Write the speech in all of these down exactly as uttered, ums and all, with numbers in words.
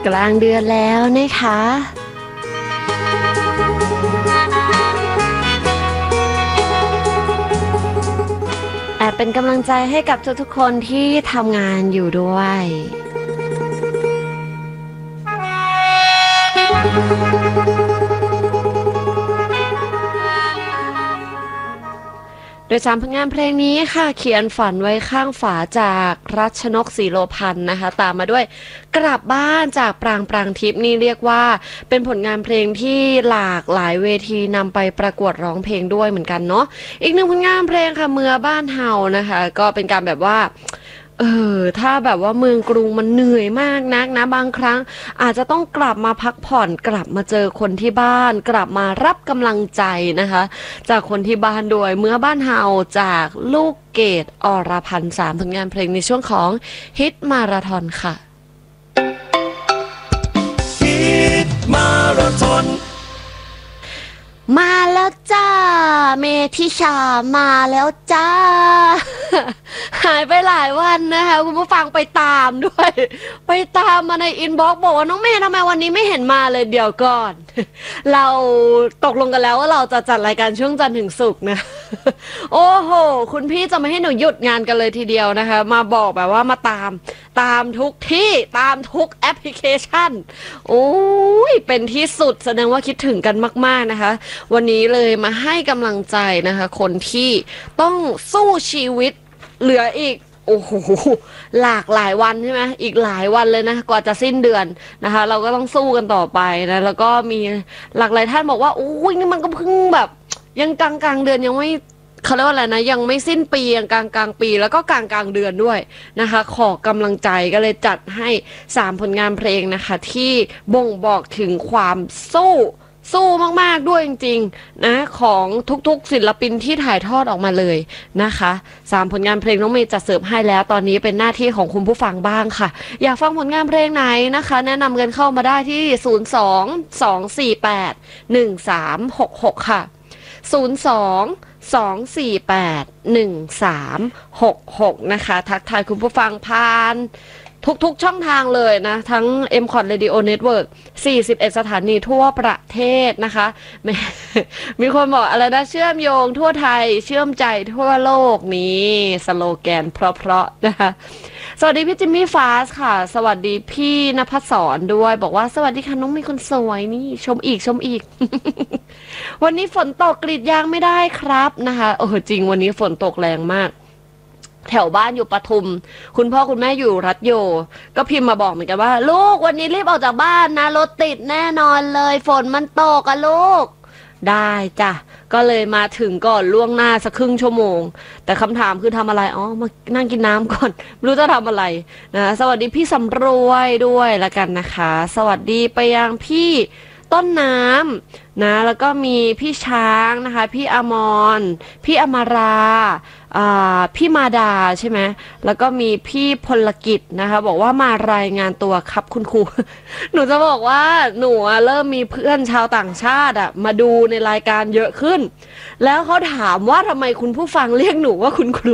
กลางเดือนแล้วนะคะแอบเป็นกำลังใจให้กับทุกๆคนที่ทำงานอยู่ด้วยโดยสามผลงานเพลงนี้ค่ะเขียนฝันไว้ข้างฝาจากรัชนกศรีโลพันธ์นะคะตามมาด้วยกลับบ้านจากปรางปรางทิพย์นี่เรียกว่าเป็นผลงานเพลงที่หลากหลายเวทีนำไปประกวดร้องเพลงด้วยเหมือนกันเนาะอีกหนึ่งผลงานเพลงค่ะเมื่อบ้านเฮานะคะก็เป็นการแบบว่าเออถ้าแบบว่าเมืองกรุงมันเหนื่อยมากนักนะบางครั้งอาจจะต้องกลับมาพักผ่อนกลับมาเจอคนที่บ้านกลับมารับกำลังใจนะคะจากคนที่บ้านด้วยเมื่อบ้านเฮาจากลูกเกดอรพันธ์สามผลงานเพลงในช่วงของฮิตมาราธอนค่ะฮิตมาราธอนมาแล้วจ้าเมธิชามาแล้วจ้าหายไปหลายวันนะคะคุณผู้ฟังไปตามด้วยไปตามมาในอินบ็อกซ์บอกว่าน้องเมย์ทำไมวันนี้ไม่เห็นมาเลยเดี๋ยวก่อนเราตกลงกันแล้วว่าเราจะจัดรายการช่วงจันทร์ถึงศุกร์นะโอ้โหคุณพี่จะไม่ให้หนูหยุดงานกันเลยทีเดียวนะคะมาบอกแบบว่ามาตามตามทุกที่ตามทุกแอปพลิเคชันโอ้ยเป็นที่สุดแสดงว่าคิดถึงกันมากๆนะคะวันนี้เลยมาให้กำลังใจนะคะคนที่ต้องสู้ชีวิตเหลืออีกโอ้โหหลากหลายวันใช่ไหมอีกหลายวันเลยนะกว่าจะสิ้นเดือนนะคะเราก็ต้องสู้กันต่อไปนะแล้วก็มีหลากหลายท่านบอกว่าโอ้ยนี่มันก็เพิ่งแบบยังกลางกลางเดือนยังไม่เขาเรียกว่าอะไรนะยังไม่สิ้นปียังกลางกลางปีแล้วก็กลางกลางเดือนด้วยนะคะขอกำลังใจก็เลยจัดให้สามผลงานเพลงนะคะที่บ่งบอกถึงความสู้สู้มากๆด้วยจริงๆนะของทุกๆศิลปินที่ถ่ายทอดออกมาเลยนะคะสามผลงานเพลงน้องเมย์จัดเสิร์ฟให้แล้วตอนนี้เป็นหน้าที่ของคุณผู้ฟังบ้างค่ะอยากฟังผลงานเพลงไหนนะคะแนะนำกันเข้ามาได้ที่ศูนย์ สอง สอง สี่ แปด หนึ่ง สาม หก หกค่ะศูนย์ สอง สอง สี่ แปด หนึ่ง สาม หก หกนะคะทักทายคุณผู้ฟังผ่านทุกๆช่องทางเลยนะทั้ง เอ็ม คอท Radio Network สี่สิบเอ็ดสถานีทั่วประเทศนะคะมีคนบอกอะไรนะเชื่อมโยงทั่วไทยเชื่อมใจทั่วโลกนี้สโลแกนเพราะๆนะคะสวัสดีพี่จิมมี่ฟาสค่ะสวัสดีพี่ณภัสสรด้วยบอกว่าสวัสดีค่ะน้องมีคนสวยนี่ชมอีกชมอีก วันนี้ฝนตกกรีดยางไม่ได้ครับนะคะโอ้จริงวันนี้ฝนตกแรงมากแถวบ้านอยู่ปทุมคุณพ่อคุณแม่อยู่รัตโยก็พิมพ์มาบอกเหมือนกันว่าลูกวันนี้รีบออกจากบ้านนะรถติดแน่นอนเลยฝนมันตกอะลูกได้จ้ะก็เลยมาถึงก่อนล่วงหน้าสักครึ่งชั่วโมงแต่คำถามคือทำอะไรอ๋อมานั่งกินน้ำก่อนไม่รู้จะทำอะไรนะสวัสดีพี่สำรวยด้วยละกันนะคะสวัสดีไปยังพี่ต้นน้ำนะแล้วก็มีพี่ช้างนะคะพี่อมรพี่อมาราพี่มาดาใช่ไหมแล้วก็มีพี่พลกิจนะคะบอกว่ามารายงานตัวครับคุณครู หนูจะบอกว่าหนูเริ่มมีเพื่อนชาวต่างชาติอะมาดูในรายการเยอะขึ้นแล้วเขาถามว่าทำไมคุณผู้ฟังเรียกหนูว่าคุณครู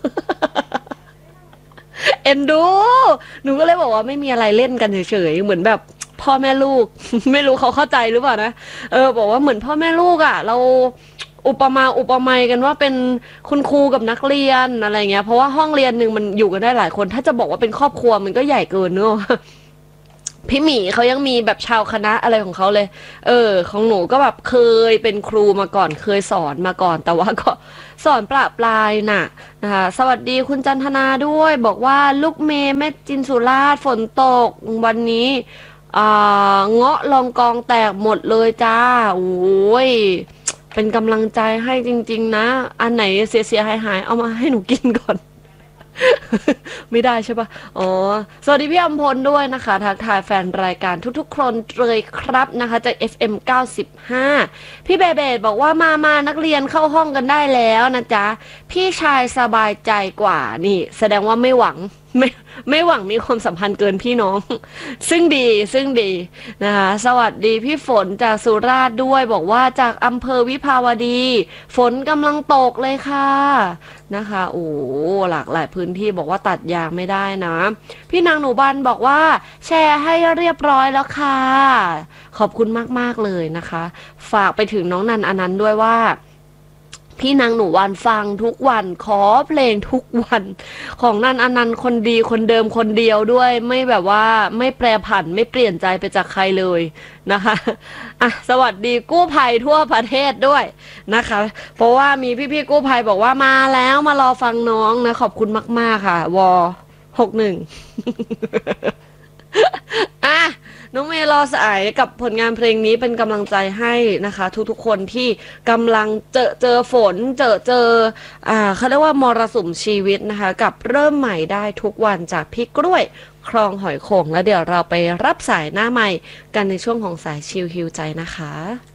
เอ็นดูหนูก็เลยบอกว่าไม่มีอะไรเล่นกันเฉยๆเหมือนแบบพ่อแม่ลูก ไม่รู้เขาเข้าใจหรือเปล่านะเออบอกว่าเหมือนพ่อแม่ลูกอ่ะเราอุปมาอุปไมยกันว่าเป็นคุณครูกับนักเรียนอะไรเงี้ยเพราะว่าห้องเรียนหนึ่งมันอยู่กันได้หลายคนถ้าจะบอกว่าเป็นครอบครัวมันก็ใหญ่เกินเนอะพี่หมีเขายังมีแบบชาวคณะอะไรของเขาเลยเออของหนูก็แบบเคยเป็นครูมาก่อนเคยสอนมาก่อนแต่ว่าก็สอนประปรายน่ะนะคะสวัสดีคุณจันทนาด้วยบอกว่าลูกเมย์แม่จินสุราษฎร์ฝนตกวันนี้อ่าเงาะลองกองแตกหมดเลยจ้าโอ้ยเป็นกำลังใจให้จริงๆนะอันไหนเสียๆหายๆเอามาให้หนูกินก่อน ไม่ได้ใช่ปะอ๋อสวัสดีพี่อมพลด้วยนะคะทักทายแฟนรายการทุกๆคนเลยครับนะคะจาก เอฟ เอ็ม เก้าสิบห้าพี่เบเบบอกว่ามามานักเรียนเข้าห้องกันได้แล้วนะจ๊ะพี่ชายสบายใจกว่านี่แสดงว่าไม่หวังไม่ไม่หวังมีความสัมพันธ์เกินพี่น้อง ซึ่งดีซึ่งดีนะคะสวัสดีพี่ฝนจากสุราษฎร์ด้วยบอกว่าจากอำเภอวิภาวดี ฝนกำลังตกเลยค่ะนะคะโอ้หลากหลายพื้นที่บอกว่าตัดยางไม่ได้นะพี่นางหนูบันบอกว่าแชร์ให้เรียบร้อยแล้วค่ะขอบคุณมากๆเลยนะคะฝากไปถึงน้องนันอนันต์ด้วยว่าพี่นางหนูวันฟังทุกวันขอเพลงทุกวันของนันอนันต์คนดีคนเดิมคนเดียวด้วยไม่แบบว่าไม่แปรผันไม่เปลี่ยนใจไปจากใครเลยนะคะอ่ะสวัสดีกู้ภัยทั่วประเทศด้วยนะคะเพราะว่ามีพี่ๆกู้ภัยบอกว่ามาแล้วมารอฟังน้องนะขอบคุณมากๆค่ะวอหกหนึ่งอ่ะน้องเมย์รอสายกับผลงานเพลงนี้เป็นกำลังใจให้นะคะทุกๆคนที่กำลังเจอเจอฝนเจอเจออ่าเขาเรียกว่ามรสุมชีวิตนะคะกับเริ่มใหม่ได้ทุกวันจากพี่กล้วยคลองหอยโข่งแล้วเดี๋ยวเราไปรับสายหน้าใหม่กันในช่วงของสายชิลฮิวใจนะคะ